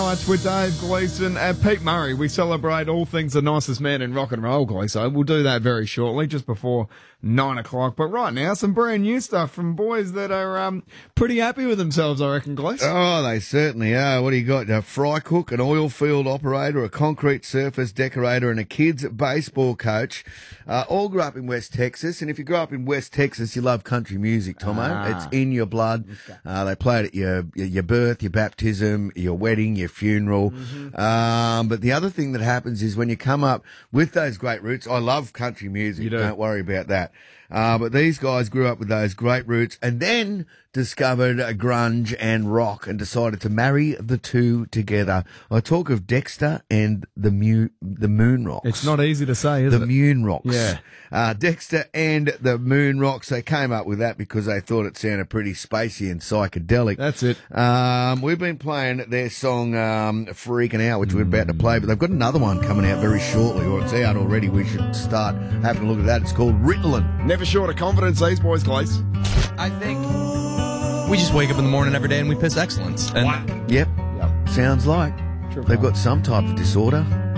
It's with Dave Gleeson and Pete Murray. We celebrate all things the nicest man in rock and roll, Gleeson. We'll do that very shortly, just before 9 o'clock. But right now, some brand new stuff from boys that are pretty happy with themselves, I reckon, Gleeson. Oh, they certainly are. What do you got? A fry cook, an oil field operator, a concrete surface decorator, and a kid's baseball coach. All grew up in West Texas. And if you grew up in West Texas, you love country music, Tomo. It's in your blood. They play it at your birth, your baptism, your wedding, your funeral. But the other thing that happens is when you come up with those great roots, I love country music. You do. Don't worry about that. But these guys grew up with those great roots and then discovered grunge and rock and decided to marry the two together. I talk of Dexter and the Moon Rocks. It's not easy to say, is The it? Moon Rocks. Yeah. Dexter and the Moon Rocks, they came up with that because they thought it sounded pretty spacey and psychedelic. That's it. We've been playing their song Freaking Out, which we're about to play, but they've got another one coming out very shortly, or it's out already. We should start having a look at that. It's called Ritalin. Never short of confidence, these boys, Gleeson. I think we just wake up in the morning every day and we piss excellence. And Yep. Sounds like they've got some type of disorder.